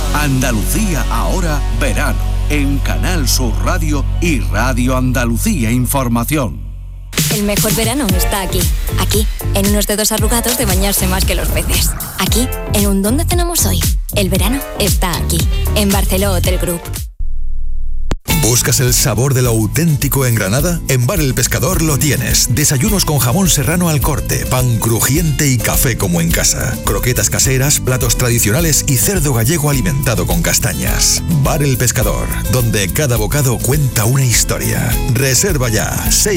Andalucía ahora verano, en Canal Sur Radio y Radio Andalucía Información. El mejor verano está aquí. Aquí, en unos dedos arrugados de bañarse más que los peces. Aquí, en un ¿dónde cenamos hoy? El verano está aquí, en Barceló Hotel Group. ¿Buscas el sabor de lo auténtico en Granada? En Bar El Pescador lo tienes. Desayunos con jamón serrano al corte, pan crujiente y café como en casa. Croquetas caseras, platos tradicionales y cerdo gallego alimentado con castañas. Bar El Pescador, donde cada bocado cuenta una historia. Reserva ya,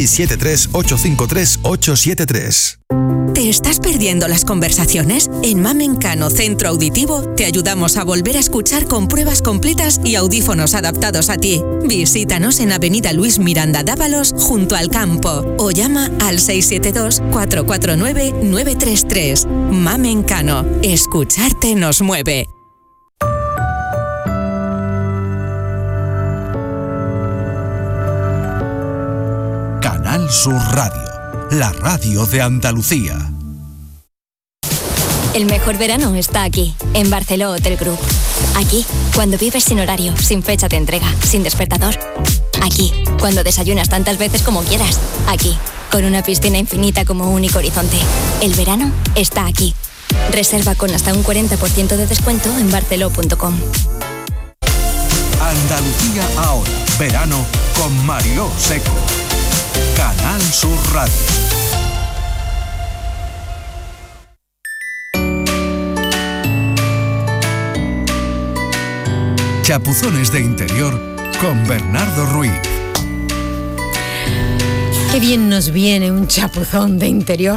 673-853-873. ¿Te estás perdiendo las conversaciones? En Mamencano Centro Auditivo te ayudamos a volver a escuchar con pruebas completas y audífonos adaptados a ti. Visítanos en Avenida Luis Miranda Dávalos, junto al campo, o llama al 672-449-933. Mamencano, escucharte nos mueve. Canal Sur Radio, la radio de Andalucía. El mejor verano está aquí, en Barceló Hotel Group. Aquí, cuando vives sin horario, sin fecha de entrega, sin despertador. Aquí, cuando desayunas tantas veces como quieras. Aquí, con una piscina infinita como único horizonte. El verano está aquí. Reserva con hasta un 40% de descuento en barceló.com. Andalucía ahora, verano con Mariló Seco. Canal Sur Radio. Chapuzones de interior con Bernardo Ruiz. Qué bien nos viene un chapuzón de interior.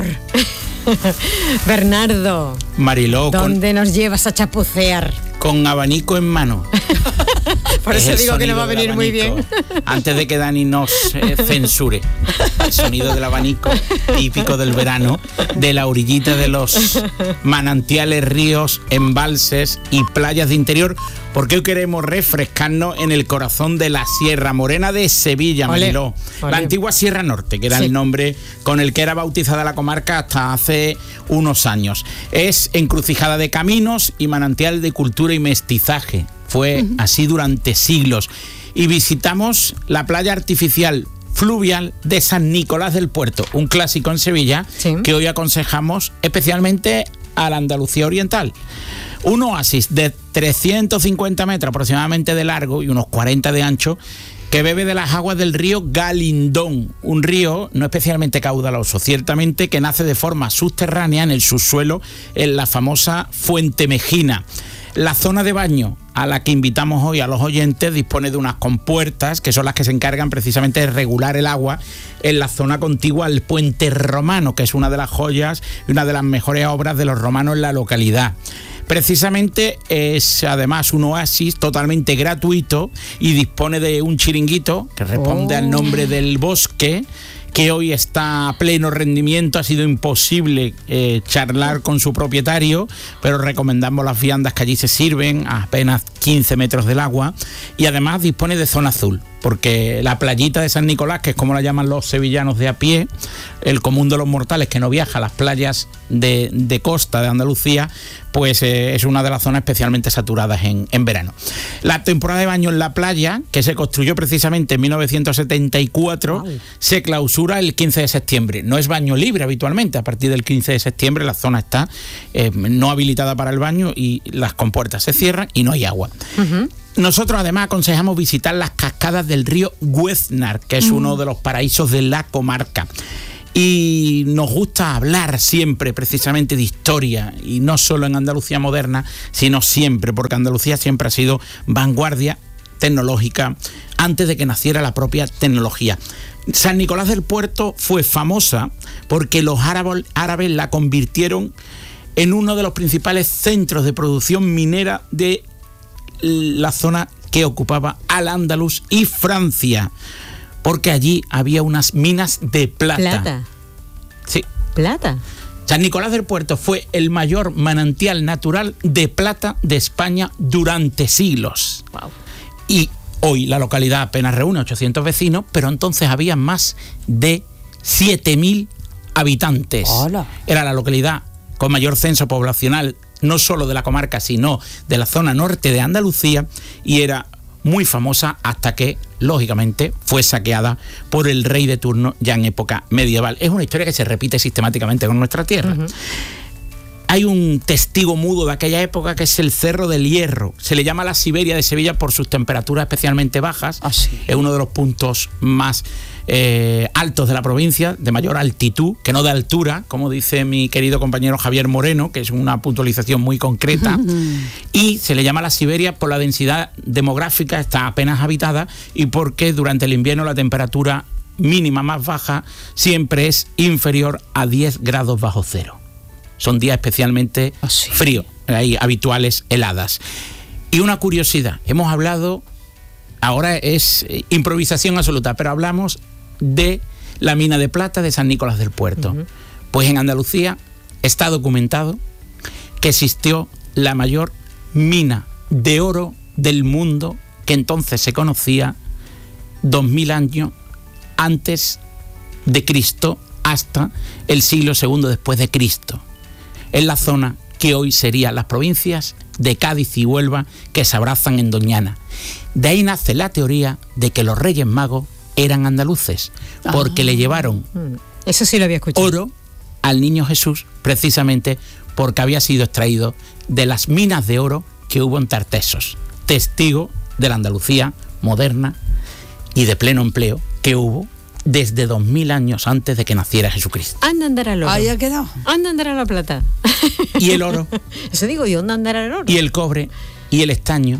Bernardo, Mariló, ¿dónde nos llevas a chapucear? Con abanico en mano. Por eso digo que no va a venir muy bien. Antes de que Dani nos censure, el sonido del abanico típico del verano, de la orillita de los manantiales, ríos, embalses y playas de interior, porque hoy queremos refrescarnos en el corazón de la Sierra Morena de Sevilla, Mariló. La antigua Sierra Norte, que era el nombre con el que era bautizada la comarca hasta hace unos años. Es encrucijada de caminos y manantial de cultura y mestizaje. Fue así durante siglos. Y visitamos la playa artificial fluvial de San Nicolás del Puerto, un clásico en Sevilla, que hoy aconsejamos especialmente a la Andalucía oriental. Un oasis de 350 metros aproximadamente de largo y unos 40 de ancho, que bebe de las aguas del río Galindón, un río no especialmente caudaloso, ciertamente, que nace de forma subterránea en el subsuelo, en la famosa Fuente Mejina. La zona de baño a la que invitamos hoy a los oyentes dispone de unas compuertas que son las que se encargan precisamente de regular el agua en la zona contigua al Puente Romano, que es una de las joyas y una de las mejores obras de los romanos en la localidad. Precisamente es además un oasis totalmente gratuito y dispone de un chiringuito que responde al nombre del bosque, que hoy está a pleno rendimiento. Ha sido imposible charlar con su propietario, pero recomendamos las viandas que allí se sirven a apenas 15 metros del agua, y además dispone de zona azul, porque la playita de San Nicolás, que es como la llaman los sevillanos de a pie, el común de los mortales que no viaja a las playas de costa de Andalucía, pues es una de las zonas especialmente saturadas en verano. La temporada de baño en la playa, que se construyó precisamente en 1974, se clausura el 15 de septiembre. No es baño libre habitualmente. A partir del 15 de septiembre la zona está no habilitada para el baño y las compuertas se cierran y no hay agua. Nosotros además aconsejamos visitar las cascadas del río Güeznar, que es uno de los paraísos de la comarca. Y nos gusta hablar siempre precisamente de historia, y no solo en Andalucía moderna, sino siempre, porque Andalucía siempre ha sido vanguardia tecnológica antes de que naciera la propia tecnología. San Nicolás del Puerto fue famosa porque los árabes la convirtieron en uno de los principales centros de producción minera de la zona que ocupaba Al-Ándalus y Francia, porque allí había unas minas de plata. ¿Plata? Sí. ¿Plata? San Nicolás del Puerto fue el mayor manantial natural de plata de España durante siglos. Wow. Y hoy la localidad apenas reúne 800 vecinos, pero entonces había más de 7.000 habitantes. ¡Hola! Era la localidad con mayor censo poblacional no solo de la comarca, sino de la zona norte de Andalucía, y era muy famosa hasta que, lógicamente, fue saqueada por el rey de turno ya en época medieval. Es una historia que se repite sistemáticamente con nuestra tierra. Uh-huh. Hay un testigo mudo de aquella época que es el Cerro del Hierro. Se le llama la Siberia de Sevilla por sus temperaturas especialmente bajas. Ah, sí. Es uno de los puntos más altos de la provincia, de mayor altitud, que no de altura, como dice mi querido compañero Javier Moreno, que es una puntualización muy concreta. Y se le llama la Siberia por la densidad demográfica, está apenas habitada, y porque durante el invierno la temperatura mínima más baja siempre es inferior a 10 grados bajo cero. Son días especialmente fríos, hay habituales heladas. Y una curiosidad, hemos hablado, ahora es improvisación absoluta, pero hablamos de la mina de plata de San Nicolás del Puerto. Uh-huh. Pues en Andalucía está documentado que existió la mayor mina de oro del mundo, que entonces se conocía 2000 años antes de Cristo, hasta el siglo II después de Cristo, en la zona que hoy serían las provincias de Cádiz y Huelva, que se abrazan en Doñana. De ahí nace la teoría de que los Reyes Magos eran andaluces, porque le llevaron eso sí lo había escuchado, oro al niño Jesús, precisamente porque había sido extraído de las minas de oro que hubo en Tartesos, testigo de la Andalucía moderna y de pleno empleo que hubo desde 2000 años antes de que naciera Jesucristo. Anda a andar al oro. Ahí ha quedado. Anda a andar a la plata. Y el oro. Eso digo yo, anda a andar al oro. Y el cobre, y el estaño,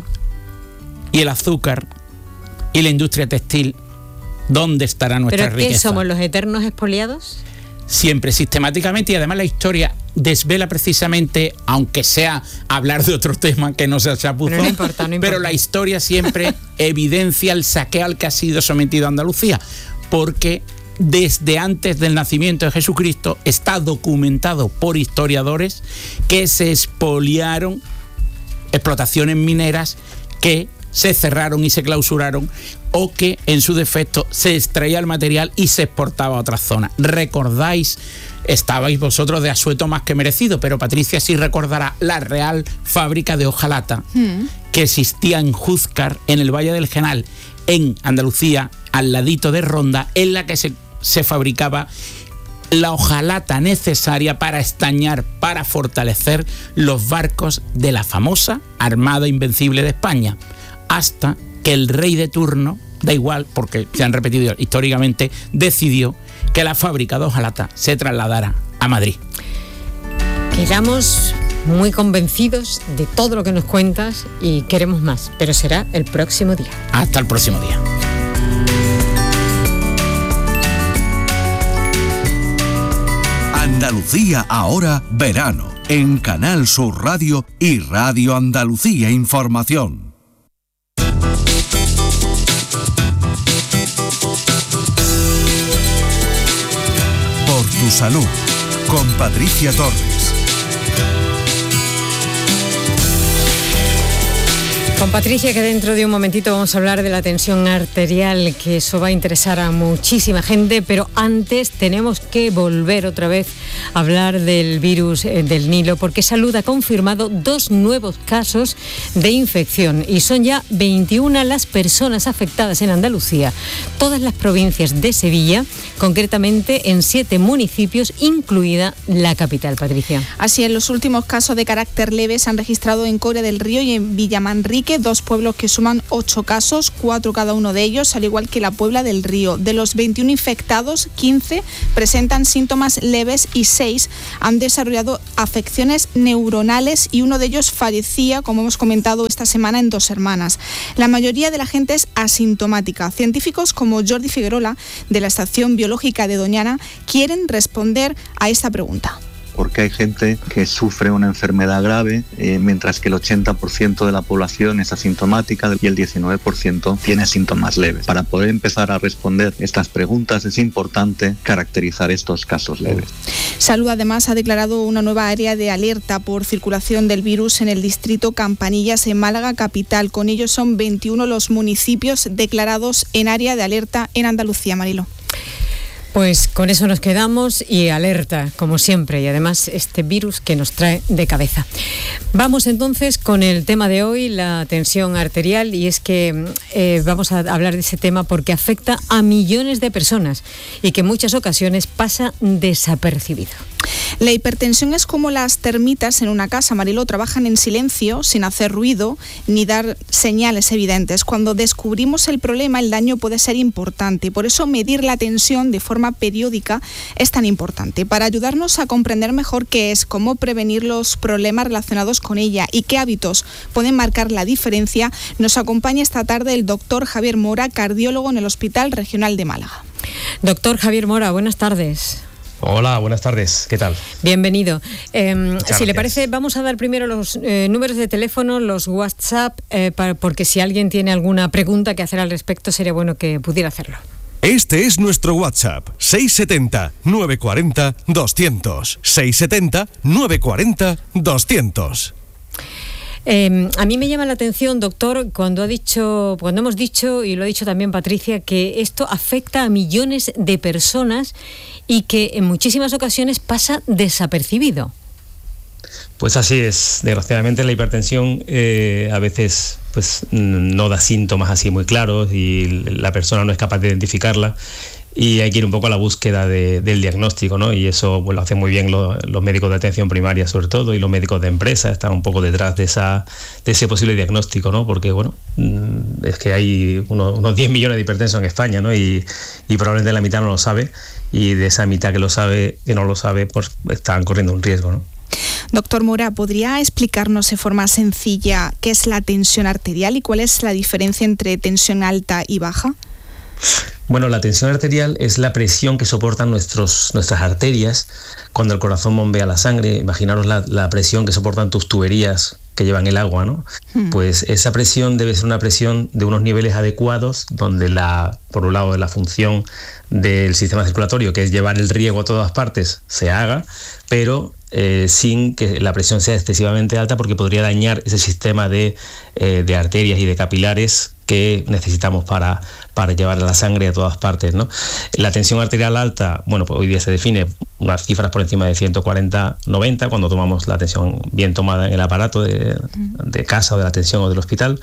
y el azúcar, y la industria textil. ¿Dónde estará nuestra riqueza? ¿Pero qué somos, los eternos expoliados? Siempre, sistemáticamente, y además la historia desvela precisamente, aunque sea hablar de otro tema que no sea chapuzón, pero no importa. Pero la historia siempre evidencia el saqueo al que ha sido sometido Andalucía, porque desde antes del nacimiento de Jesucristo está documentado por historiadores que se expoliaron explotaciones mineras que se cerraron y se clausuraron, o que en su defecto se extraía el material y se exportaba a otras zonas. ¿Recordáis? Estabais vosotros de asueto más que merecido, pero Patricia sí recordará la Real Fábrica de Hojalata que existía en Júzcar, en el Valle del Genal, en Andalucía, al ladito de Ronda, en la que se fabricaba la hojalata necesaria para estañar, para fortalecer los barcos de la famosa Armada Invencible de España, hasta que el rey de turno, da igual porque se han repetido históricamente, decidió que la fábrica de hojalata se trasladara a Madrid. Quedamos muy convencidos de todo lo que nos cuentas y queremos más, pero será el próximo día. Hasta el próximo día. Andalucía ahora verano, en Canal Sur Radio y Radio Andalucía Información. Por tu salud, con Patricia Torres. Con Patricia, que dentro de un momentito vamos a hablar de la tensión arterial, que eso va a interesar a muchísima gente, pero antes tenemos que volver otra vez a hablar del virus del Nilo, porque Salud ha confirmado 2 nuevos casos de infección y son ya 21 las personas afectadas en Andalucía, todas las provincias de Sevilla, concretamente en 7 municipios, incluida la capital, Patricia. Así es, los últimos casos de carácter leve se han registrado en Coria del Río y en Villamanrique, 2 pueblos que suman 8 casos, 4 cada uno de ellos, al igual que la Puebla del Río. De los 21 infectados, 15 presentan síntomas leves y 6 han desarrollado afecciones neuronales y uno de ellos fallecía, como hemos comentado esta semana, en Dos Hermanas. La mayoría de la gente es asintomática. Científicos como Jordi Figuerola, de la Estación Biológica de Doñana, quieren responder a esta pregunta. Porque hay gente que sufre una enfermedad grave, mientras que el 80% de la población es asintomática y el 19% tiene síntomas leves. Para poder empezar a responder estas preguntas es importante caracterizar estos casos leves. Salud además ha declarado una nueva área de alerta por circulación del virus en el distrito Campanillas, en Málaga capital. Con ello son 21 los municipios declarados en área de alerta en Andalucía, Marilo. Pues con eso nos quedamos y alerta, como siempre, y además este virus que nos trae de cabeza. Vamos entonces con el tema de hoy, la tensión arterial, y es que vamos a hablar de ese tema porque afecta a millones de personas y que en muchas ocasiones pasa desapercibido. La hipertensión es como las termitas en una casa, Mariló, trabajan en silencio, sin hacer ruido, ni dar señales evidentes. Cuando descubrimos el problema, el daño puede ser importante. Por eso medir la tensión de forma periódica es tan importante, para ayudarnos a comprender mejor qué es, cómo prevenir los problemas relacionados con ella y qué hábitos pueden marcar la diferencia. Nos acompaña esta tarde el doctor Javier Mora, cardiólogo en el Hospital Regional de Málaga. Doctor Javier Mora, buenas tardes. Hola, buenas tardes. ¿Qué tal? Bienvenido. Si le parece, vamos a dar primero los números de teléfono, los WhatsApp, porque si alguien tiene alguna pregunta que hacer al respecto, sería bueno que pudiera hacerlo. Este es nuestro WhatsApp, 670-940-200. 670-940-200. A mí me llama la atención, doctor, cuando hemos dicho, y lo ha dicho también Patricia, que esto afecta a millones de personas y que en muchísimas ocasiones pasa desapercibido. Pues así es. Desgraciadamente la hipertensión a veces pues no da síntomas así muy claros y la persona no es capaz de identificarla. Y hay que ir un poco a la búsqueda del diagnóstico, ¿no? Y eso pues, lo hacen muy bien los médicos de atención primaria, sobre todo, y los médicos de empresa están un poco detrás de ese posible diagnóstico, ¿no? Porque, bueno, es que hay unos 10 millones de hipertensos en España, ¿no? Y probablemente la mitad no lo sabe, y de esa mitad que no lo sabe, pues están corriendo un riesgo, ¿no? Doctor Mora, ¿podría explicarnos de forma sencilla qué es la tensión arterial y cuál es la diferencia entre tensión alta y baja? Bueno, la tensión arterial es la presión que soportan nuestras arterias cuando el corazón bombea la sangre. Imaginaros la presión que soportan tus tuberías que llevan el agua, ¿no? Pues esa presión debe ser una presión de unos niveles adecuados, donde por un lado la función del sistema circulatorio, que es llevar el riego a todas partes, se haga, pero sin que la presión sea excesivamente alta, porque podría dañar ese sistema de arterias y de capilares que necesitamos para llevar la sangre a todas partes, ¿no? La tensión arterial alta, bueno, pues hoy día se define unas cifras por encima de 140-90 cuando tomamos la tensión bien tomada en el aparato de casa o de la tensión o del hospital,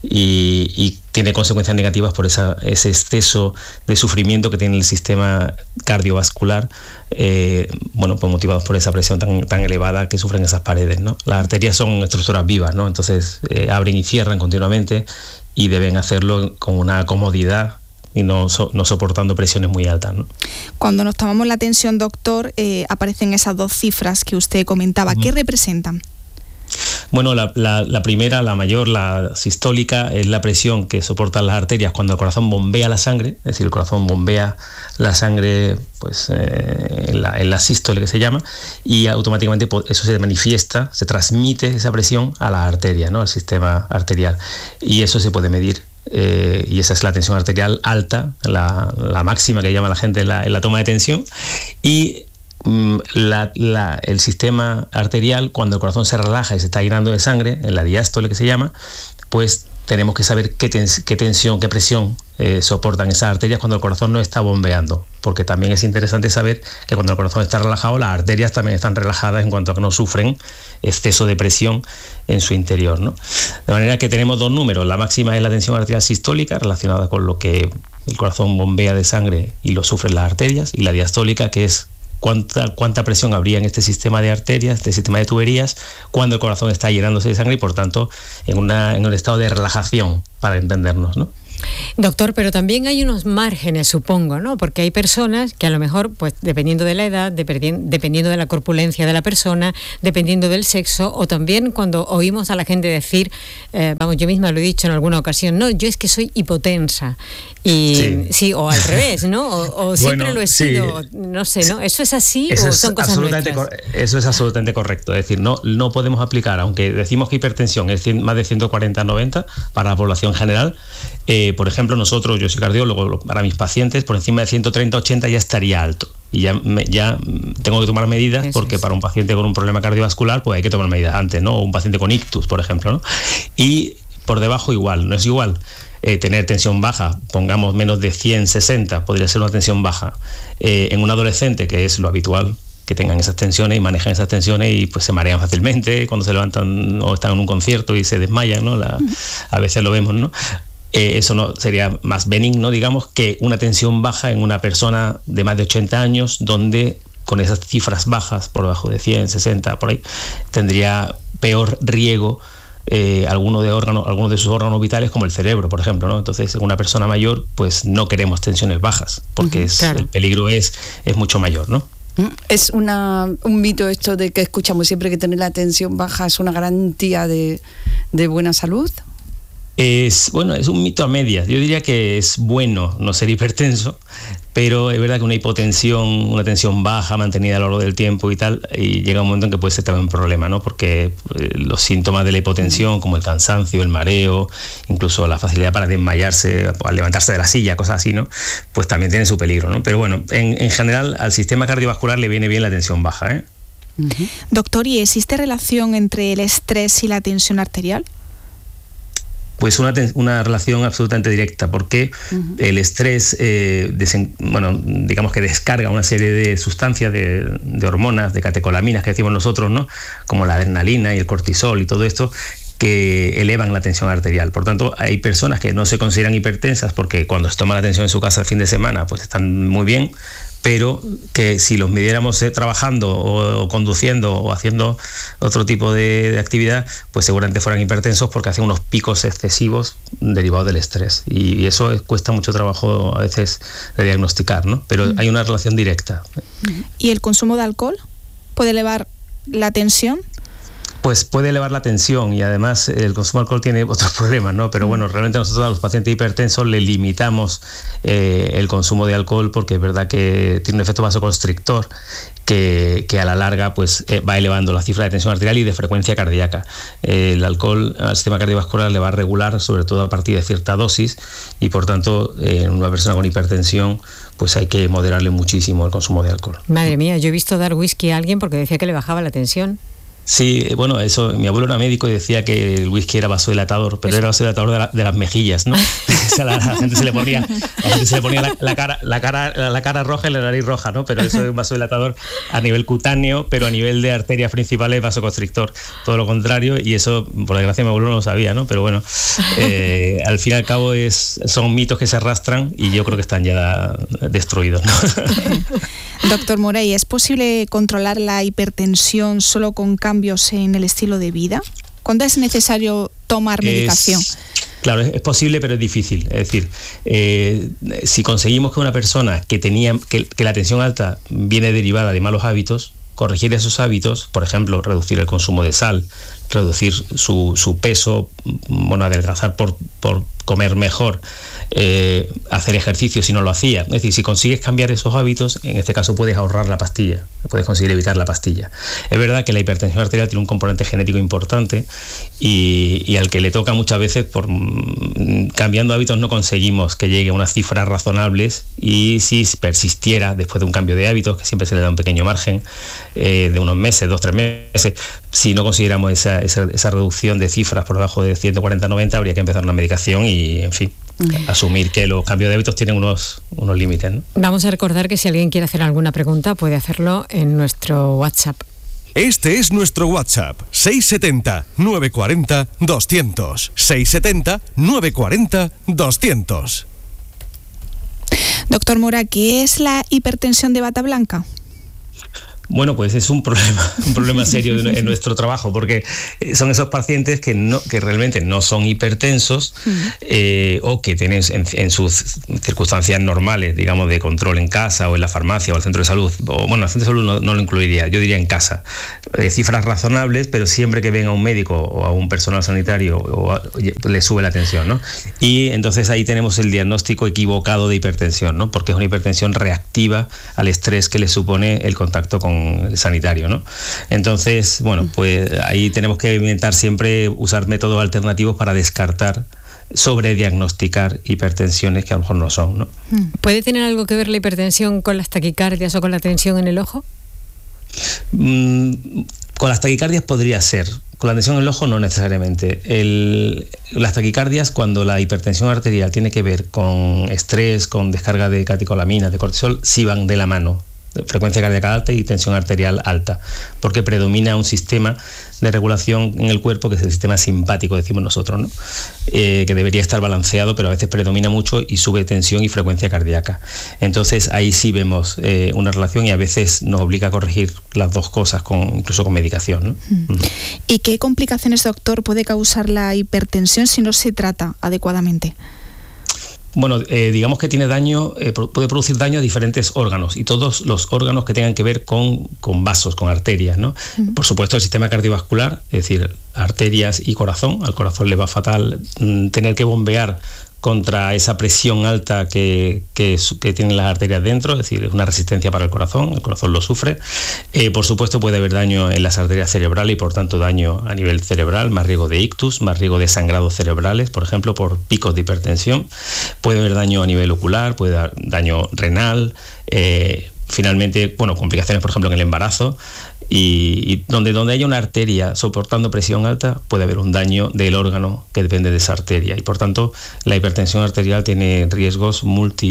y tiene consecuencias negativas por ese exceso de sufrimiento que tiene el sistema cardiovascular, bueno, pues motivados por esa presión tan elevada que sufren esas paredes, ¿no? Las arterias son estructuras vivas, ¿no? Entonces abren y cierran continuamente y deben hacerlo con una comodidad y no soportando presiones muy altas, ¿no? Cuando nos tomamos la tensión, doctor, aparecen esas dos cifras que usted comentaba. ¿Qué representan? Bueno, la primera, la mayor, la sistólica, es la presión que soportan las arterias cuando el corazón bombea la sangre, es decir, el corazón bombea la sangre pues en la sístole, que se llama, y automáticamente eso se manifiesta, se transmite esa presión a la arteria, ¿no? Al sistema arterial, y eso se puede medir. Y esa es la tensión arterial alta, la máxima que llama la gente en la toma de tensión. Y el sistema arterial, cuando el corazón se relaja y se está llenando de sangre, en la diástole que se llama, pues tenemos que saber qué tensión, qué presión soportan esas arterias cuando el corazón no está bombeando, porque también es interesante saber que cuando el corazón está relajado, las arterias también están relajadas en cuanto a que no sufren exceso de presión en su interior, ¿no? De manera que tenemos dos números. La máxima es la tensión arterial sistólica, relacionada con lo que el corazón bombea de sangre y lo sufren las arterias, y la diastólica, que es cuánta presión habría en este sistema de arterias, este sistema de tuberías, cuando el corazón está llenándose de sangre y, por tanto, en un estado de relajación, para entendernos, ¿no? Doctor, pero también hay unos márgenes, supongo, ¿no? Porque hay personas que a lo mejor, pues dependiendo de la edad, dependiendo de la corpulencia de la persona, dependiendo del sexo, o también cuando oímos a la gente decir, yo misma lo he dicho en alguna ocasión, no, yo es que soy hipotensa. Y sí, o al revés, ¿no? O siempre bueno, lo he sido, no sé, ¿no? ¿Eso es así o son cosas nuestras? Eso es absolutamente correcto. Es decir, no podemos aplicar, aunque decimos que hipertensión es más de 140-90 para la población general. Por ejemplo, nosotros, yo soy cardiólogo, para mis pacientes por encima de 130-80 ya estaría alto. Y ya tengo que tomar medidas. Eso porque es. Para un paciente con un problema cardiovascular pues hay que tomar medidas antes, ¿no? O un paciente con ictus, por ejemplo, ¿no? Por debajo igual, no es igual tener tensión baja, pongamos menos de 160, podría ser una tensión baja. En un adolescente, que es lo habitual, que tengan esas tensiones y manejan esas tensiones y pues se marean fácilmente cuando se levantan o están en un concierto y se desmayan, ¿no? A veces lo vemos, ¿no? Eso no sería más benigno, digamos, que una tensión baja en una persona de más de 80 años, donde con esas cifras bajas, por debajo de 100, 60, por ahí, tendría peor riego algunos de sus órganos vitales, como el cerebro, por ejemplo, ¿no? Entonces, en una persona mayor, pues no queremos tensiones bajas, porque claro, el peligro es mucho mayor, ¿no? Es un mito esto de que escuchamos siempre, que tener la tensión baja es una garantía de buena salud. Es un mito a medias. Yo diría que es bueno no ser hipertenso, pero es verdad que una tensión baja mantenida a lo largo del tiempo y tal, y llega un momento en que puede ser también un problema, ¿no? Porque los síntomas de la hipotensión, como el cansancio, el mareo, incluso la facilidad para desmayarse al levantarse de la silla, cosas así, ¿no? Pues también tiene su peligro, ¿no? Pero bueno, en general al sistema cardiovascular le viene bien la tensión baja, ¿eh? Doctor, ¿y existe relación entre el estrés y la tensión arterial? Pues una relación absolutamente directa, porque el estrés, digamos que descarga una serie de sustancias, de hormonas, de catecolaminas que decimos nosotros, ¿no? Como la adrenalina y el cortisol y todo esto, que elevan la tensión arterial. Por tanto, hay personas que no se consideran hipertensas porque cuando se toma la tensión en su casa el fin de semana, pues están muy bien, pero que si los midiéramos trabajando o conduciendo o haciendo otro tipo de actividad, pues seguramente fueran hipertensos porque hacen unos picos excesivos derivados del estrés. Y eso cuesta mucho trabajo a veces de diagnosticar, ¿no? Pero hay una relación directa. ¿Y el consumo de alcohol puede elevar la tensión? Pues puede elevar la tensión y además el consumo de alcohol tiene otros problemas, ¿no? Pero bueno, realmente nosotros a los pacientes hipertensos le limitamos el consumo de alcohol porque es verdad que tiene un efecto vasoconstrictor que a la larga pues va elevando la cifra de tensión arterial y de frecuencia cardíaca. El alcohol al sistema cardiovascular le va a regular, sobre todo a partir de cierta dosis, y por tanto en una persona con hipertensión pues hay que moderarle muchísimo el consumo de alcohol. Madre mía, yo he visto dar whisky a alguien porque decía que le bajaba la tensión. Sí, bueno, eso, mi abuelo era médico y decía que el whisky era vasodilatador, pero era vasodilatador de las mejillas, ¿no? O sea, la gente se le ponía la cara roja y la nariz roja, ¿no? Pero eso es un vasodilatador a nivel cutáneo, pero a nivel de arterias principales vasoconstrictor, todo lo contrario, y eso, por desgracia, mi abuelo no lo sabía, ¿no? Pero bueno, al fin y al cabo son mitos que se arrastran y yo creo que están ya destruidos, ¿no? Doctor Morey, ¿es posible controlar la hipertensión solo con cambios en el estilo de vida? ¿Cuándo es necesario tomar medicación? Claro, es posible, pero es difícil. Es decir, si conseguimos que una persona que la tensión alta viene derivada de malos hábitos, corregir esos hábitos, por ejemplo, reducir el consumo de sal, reducir su peso, adelgazar por comer mejor, hacer ejercicio si no lo hacía. Es decir, si consigues cambiar esos hábitos, en este caso puedes ahorrar la pastilla, puedes conseguir evitar la pastilla. Es verdad que la hipertensión arterial tiene un componente genético importante y al que le toca muchas veces, cambiando hábitos no conseguimos que llegue a unas cifras razonables, y si persistiera después de un cambio de hábitos, que siempre se le da un pequeño margen de unos meses, 2-3 meses, si no consiguiéramos esa reducción de cifras por debajo de 140-90, habría que empezar una medicación y, en fin, asumir que los cambios de hábitos tienen unos límites, ¿no? Vamos a recordar que si alguien quiere hacer alguna pregunta puede hacerlo en nuestro WhatsApp. Este es nuestro WhatsApp, 670-940-200. 670-940-200. Doctor Mora, ¿qué es la hipertensión de bata blanca? Bueno, pues es un problema serio en nuestro trabajo, porque son esos pacientes que realmente no son hipertensos, o que tienen en sus circunstancias normales, digamos, de control en casa o en la farmacia o el centro de salud, o bueno, el centro de salud no lo incluiría, yo diría en casa, cifras razonables, pero siempre que venga un médico o a un personal sanitario le sube la tensión, ¿no? Y entonces ahí tenemos el diagnóstico equivocado de hipertensión, ¿no? Porque es una hipertensión reactiva al estrés que le supone el contacto con el sanitario, ¿no? Entonces, bueno, pues ahí tenemos que intentar siempre usar métodos alternativos para descartar, sobrediagnosticar hipertensiones que a lo mejor no son, ¿no? ¿Puede tener algo que ver la hipertensión con las taquicardias o con la tensión en el ojo? Con las taquicardias podría ser, con la tensión en el ojo no necesariamente. Las taquicardias, cuando la hipertensión arterial tiene que ver con estrés, con descarga de catecolaminas, de cortisol, sí van de la mano. Frecuencia cardíaca alta y tensión arterial alta, porque predomina un sistema de regulación en el cuerpo que es el sistema simpático, decimos nosotros, ¿no? Que debería estar balanceado, pero a veces predomina mucho y sube tensión y frecuencia cardíaca. Entonces ahí sí vemos una relación y a veces nos obliga a corregir las dos cosas, incluso con medicación, ¿no? ¿Y qué complicaciones, doctor, puede causar la hipertensión si no se trata adecuadamente? Bueno, digamos que tiene daño, puede producir daño a diferentes órganos y todos los órganos que tengan que ver con vasos, con arterias, ¿no? Por supuesto el sistema cardiovascular, es decir, arterias y corazón. Al corazón le va fatal tener que bombear contra esa presión alta que tienen las arterias dentro, es decir, es una resistencia para el corazón lo sufre. Por supuesto puede haber daño en las arterias cerebrales y por tanto daño a nivel cerebral, más riesgo de ictus, más riesgo de sangrados cerebrales, por ejemplo, por picos de hipertensión. Puede haber daño a nivel ocular, puede haber daño renal, finalmente, bueno, complicaciones, por ejemplo, en el embarazo. Y donde haya una arteria soportando presión alta puede haber un daño del órgano que depende de esa arteria y por tanto la hipertensión arterial tiene riesgos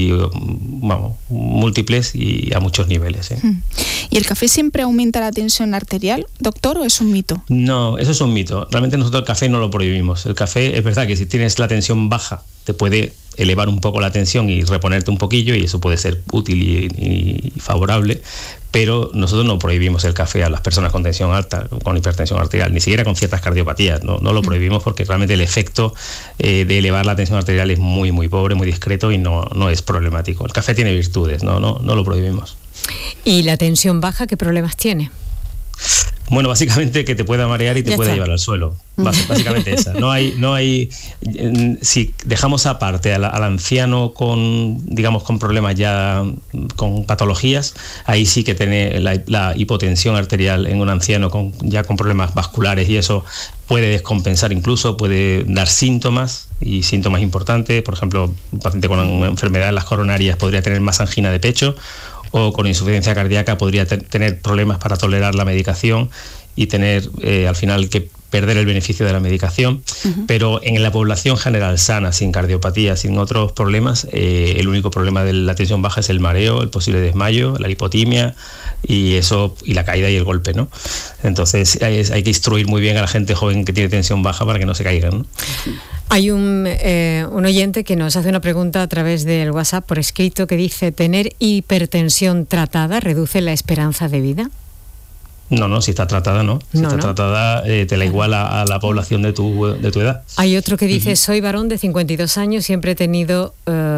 múltiples y a muchos niveles. ¿Y el café siempre aumenta la tensión arterial, doctor, o es un mito? No, eso es un mito. Realmente nosotros el café no lo prohibimos. El café es verdad que si tienes la tensión baja te puede elevar un poco la tensión y reponerte un poquillo y eso puede ser útil y favorable, pero nosotros no prohibimos el café a las personas con tensión alta, con hipertensión arterial, ni siquiera con ciertas cardiopatías, no lo prohibimos porque realmente el efecto de elevar la tensión arterial es muy muy pobre, muy discreto y no es problemático. El café tiene virtudes, no lo prohibimos. ¿Y la tensión baja qué problemas tiene? Bueno, básicamente que te pueda marear y te pueda llevar al suelo. Básicamente esa. No hay. Si dejamos aparte al anciano con problemas ya, con patologías, ahí sí que tiene la hipotensión arterial en un anciano con problemas vasculares y eso puede descompensar, incluso puede dar síntomas y síntomas importantes. Por ejemplo, un paciente con una enfermedad en las coronarias podría tener más angina de pecho, o con insuficiencia cardíaca podría tener problemas para tolerar la medicación y tener al final que perder el beneficio de la medicación. Pero en la población general sana, sin cardiopatía, sin otros problemas, el único problema de la tensión baja es el mareo, el posible desmayo, la hipotimia y la caída y el golpe, ¿no? Entonces hay que instruir muy bien a la gente joven que tiene tensión baja para que no se caigan, ¿no? Hay un oyente que nos hace una pregunta a través del WhatsApp por escrito que dice: ¿tener hipertensión tratada reduce la esperanza de vida? No, si está tratada, no. Si está tratada, te la iguala a la población de tu edad. Hay otro que dice: soy varón de 52 años, siempre he tenido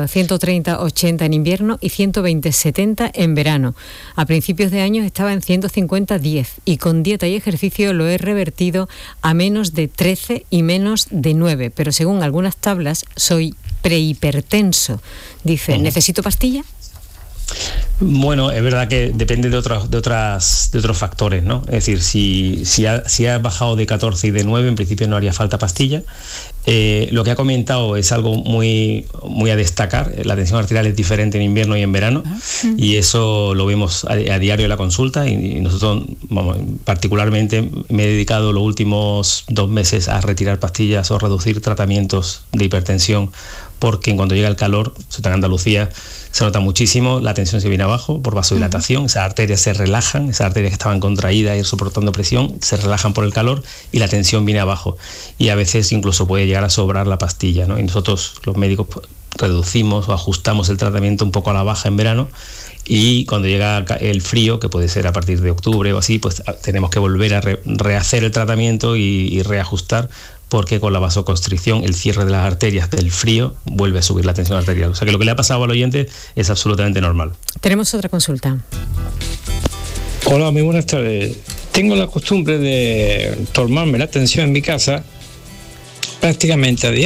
130-80 en invierno y 120-70 en verano. A principios de año estaba en 150-10 y con dieta y ejercicio lo he revertido a menos de 13 y menos de 9. Pero según algunas tablas, soy prehipertenso. Dice, ¿necesito pastilla? Bueno, es verdad que depende de otros factores, ¿no? Es decir, si has bajado de 14 y de 9, en principio no haría falta pastilla. Lo que ha comentado es algo muy, muy a destacar. La tensión arterial es diferente en invierno y en verano, y eso lo vemos a diario en la consulta, y nosotros, particularmente, me he dedicado los últimos 2 meses a retirar pastillas o reducir tratamientos de hipertensión, porque cuando llega el calor, sobre todo en Andalucía, se nota muchísimo, la tensión se viene abajo por vasodilatación, esas arterias se relajan, esas arterias que estaban contraídas y soportando presión, se relajan por el calor y la tensión viene abajo. Y a veces incluso puede llegar a sobrar la pastilla, ¿no? Y nosotros, los médicos, reducimos o ajustamos el tratamiento un poco a la baja en verano, y cuando llega el frío, que puede ser a partir de octubre o así, pues tenemos que volver a rehacer el tratamiento y reajustar, porque con la vasoconstricción, el cierre de las arterias del frío, vuelve a subir la tensión arterial. O sea que lo que le ha pasado al oyente es absolutamente normal. Tenemos otra consulta. Hola, muy buenas tardes. Tengo la costumbre de tomarme la tensión en mi casa prácticamente a diario.